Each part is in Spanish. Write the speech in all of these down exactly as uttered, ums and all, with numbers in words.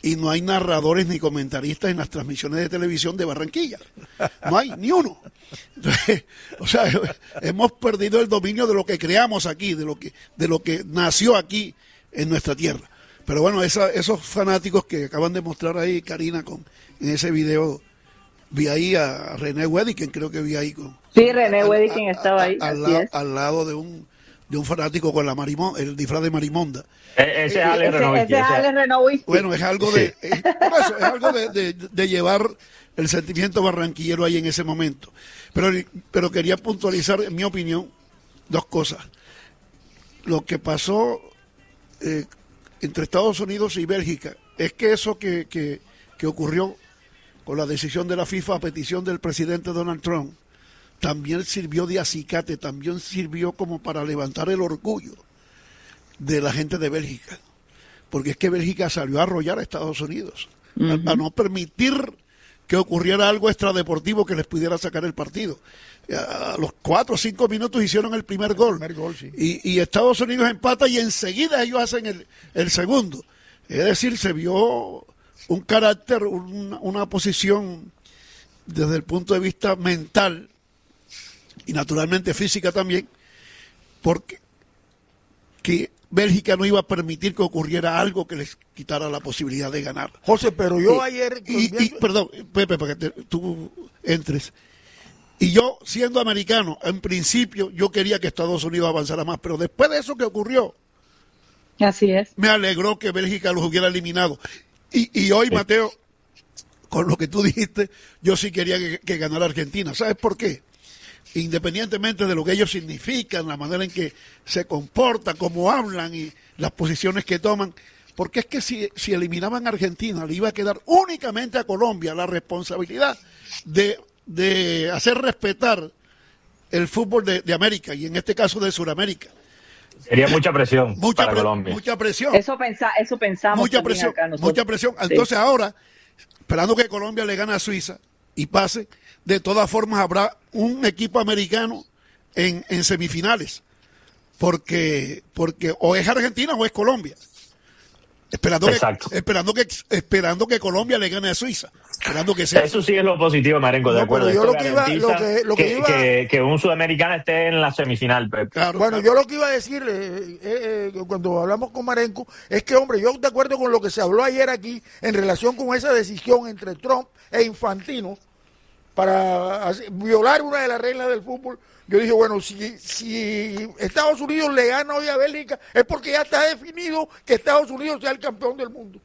y no hay narradores ni comentaristas en las transmisiones de televisión de Barranquilla. No hay ni uno. Entonces, o sea, hemos perdido el dominio de lo que creamos aquí, de lo que, de lo que nació aquí en nuestra tierra. Pero bueno, esa, esos fanáticos que acaban de mostrar ahí, Karina, con, en ese video, vi ahí a René Weddiken, creo que vi ahí con... Sí, René Weddiken estaba ahí. Al, la, al lado de un de un fanático con la marimonda, el disfraz de marimonda. E ese es Alex Renovici. Ese es Alex Renovici. Bueno, es algo de, sí. es, por eso, es algo de, de, de llevar el sentimiento barranquillero ahí en ese momento. Pero, pero quería puntualizar, en mi opinión, dos cosas. Lo que pasó eh, entre Estados Unidos y Bélgica es que eso que, que, que ocurrió con la decisión de la FIFA a petición del presidente Donald Trump también sirvió de acicate, también sirvió como para levantar el orgullo de la gente de Bélgica, porque es que Bélgica salió a arrollar a Estados Unidos, uh-huh. a, a no permitir que ocurriera algo extradeportivo que les pudiera sacar el partido. A los cuatro o cinco minutos hicieron el primer gol, primer gol sí. y, y Estados Unidos empata y enseguida ellos hacen el, el segundo. Es decir, se vio un carácter, un, una posición desde el punto de vista mental y naturalmente física también, porque que Bélgica no iba a permitir que ocurriera algo que les quitara la posibilidad de ganar. José, pero yo y, ayer... Y, y, perdón, Pepe, para que te, tú entres. Y yo, siendo americano, en principio yo quería que Estados Unidos avanzara más, pero después de eso que ocurrió, así es, me alegró que Bélgica los hubiera eliminado. Y, y hoy, Mateo, con lo que tú dijiste, yo sí quería que, que ganara Argentina. ¿Sabes por qué? Independientemente de lo que ellos significan, la manera en que se comportan, cómo hablan y las posiciones que toman, porque es que si, si eliminaban a Argentina, le iba a quedar únicamente a Colombia la responsabilidad de, de hacer respetar el fútbol de, de América, y en este caso de Sudamérica. Sería mucha presión mucha para pre Colombia. Mucha presión. Eso, pensa, eso pensamos mucha presión, acá nosotros. Mucha presión. Entonces sí. Ahora, esperando que Colombia le gane a Suiza y pase, de todas formas habrá un equipo americano en, en semifinales, porque porque o es Argentina o es Colombia, esperando que, esperando que esperando que Colombia le gane a Suiza, esperando que sea. Eso sí es lo positivo, Marengo, de no, acuerdo. Yo lo que, iba, lo que, lo que, que, iba... que, que un sudamericano esté en la semifinal, Pepe. Claro, bueno, claro. Yo lo que iba a decir eh, eh, cuando hablamos con Marenco es que, hombre, yo de acuerdo con lo que se habló ayer aquí en relación con esa decisión entre Trump e Infantino para violar una de las reglas del fútbol, yo dije, bueno, si, si Estados Unidos le gana hoy a Bélgica, es porque ya está definido que Estados Unidos sea el campeón del mundo.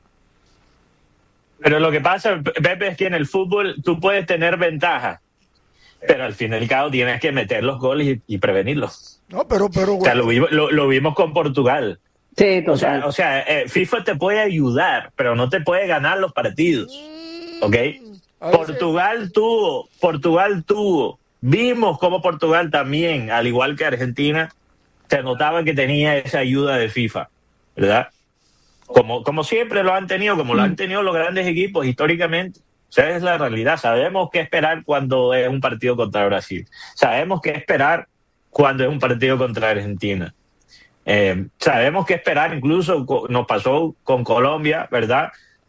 Pero lo que pasa, Pepe, es que en el fútbol tú puedes tener ventaja, pero al fin y al cabo tienes que meter los goles y, y prevenirlos. No, pero, pero, o sea, lo, vimos, lo, lo vimos con Portugal. Sí, total. O sea, o sea eh, FIFA te puede ayudar, pero no te puede ganar los partidos, ¿ok? Portugal tuvo, Portugal tuvo, vimos cómo Portugal también, al igual que Argentina, se notaba que tenía esa ayuda de FIFA, ¿verdad? Como, como siempre lo han tenido, como lo han tenido los grandes equipos históricamente. O sea, es la realidad. Sabemos qué esperar cuando es un partido contra Brasil. Sabemos qué esperar cuando es un partido contra Argentina. Eh, sabemos qué esperar, incluso nos pasó con Colombia, ¿verdad?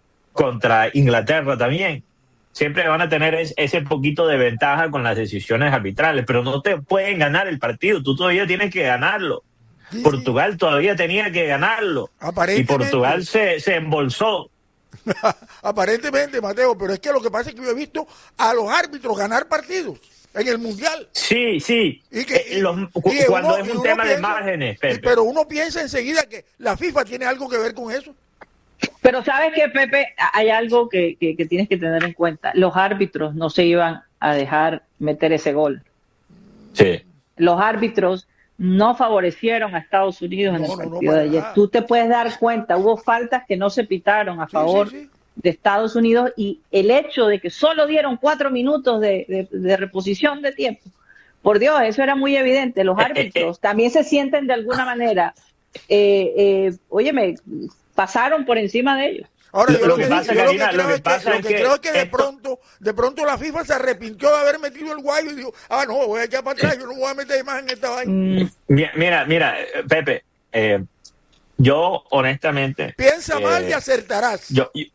Contra Inglaterra también. Siempre van a tener ese poquito de ventaja con las decisiones arbitrales, pero no te pueden ganar el partido, tú todavía tienes que ganarlo. Sí, Portugal sí. todavía tenía que ganarlo y Portugal se, se embolsó. Aparentemente, Mateo, pero es que lo que pasa es que yo he visto a los árbitros ganar partidos en el Mundial. Sí, sí, y que, eh, los, y cuando uno, es un tema piensa, de márgenes, Pepe. Pero uno piensa enseguida que la FIFA tiene algo que ver con eso. Pero sabes que, Pepe, hay algo que, que, que tienes que tener en cuenta. Los árbitros no se iban a dejar meter ese gol. Sí. Los árbitros no favorecieron a Estados Unidos no, en el partido no, no, de ayer. Nada. Tú te puedes dar cuenta, hubo faltas que no se pitaron a favor sí, sí, sí. de Estados Unidos, y el hecho de que solo dieron cuatro minutos de, de, de reposición de tiempo, por Dios, eso era muy evidente. Los árbitros también se sienten de alguna manera, eh, eh, óyeme, pasaron por encima de ellos. Ahora, yo lo que creo es que de pronto, de pronto la FIFA se arrepintió de haber metido el guayo y dijo, ah, no, voy a echar para atrás, yo no voy a meter más en esta vaina. Mira, mira, Pepe, eh, yo honestamente... Piensa eh, mal y acertarás. Yo,